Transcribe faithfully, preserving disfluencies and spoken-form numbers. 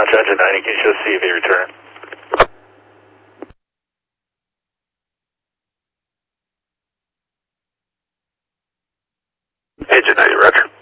Launch Engine ninety, can you show C V return? Engine ninety, roger.